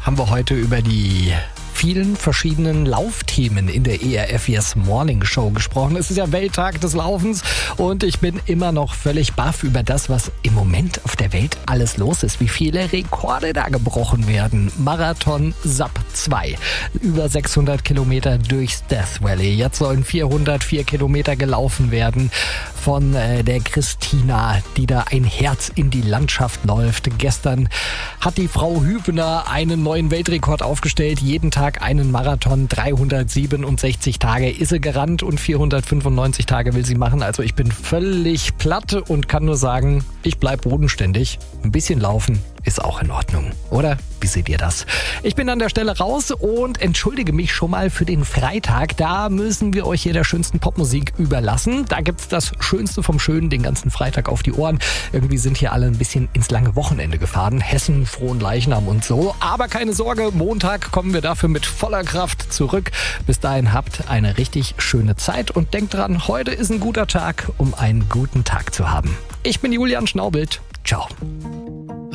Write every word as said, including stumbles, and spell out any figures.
haben wir heute über die vielen verschiedenen Laufthemen in der E R F Yes Morning Show gesprochen. Es ist ja Welttag des Laufens und ich bin immer noch völlig baff über das, was im Moment auf der Welt alles los ist. Wie viele Rekorde da gebrochen werden. Marathon S A P zwei. Über sechshundert Kilometer durchs Death Valley. Jetzt sollen vierhundertvier Kilometer gelaufen werden von äh, der Christina, die da ein Herz in die Landschaft läuft. Gestern hat die Frau Hübner einen neuen Weltrekord aufgestellt. Jeden Tag einen Marathon, dreihundertsiebenundsechzig Tage ist sie gerannt und vierhundertfünfundneunzig Tage will sie machen. Also ich bin völlig platt und kann nur sagen, ich bleib bodenständig. Ein bisschen laufen ist auch in Ordnung, oder? Wie seht ihr das? Ich bin an der Stelle raus und entschuldige mich schon mal für den Freitag. Da müssen wir euch hier der schönsten Popmusik überlassen. Da gibt's das Schönste vom Schönen den ganzen Freitag auf die Ohren. Irgendwie sind hier alle ein bisschen ins lange Wochenende gefahren. Hessen, Frohnleichnam und so. Aber keine Sorge, Montag kommen wir dafür mit voller Kraft zurück. Bis dahin habt eine richtig schöne Zeit und denkt dran, heute ist ein guter Tag, um einen guten Tag zu haben. Ich bin Julian Schnaubelt. Ciao.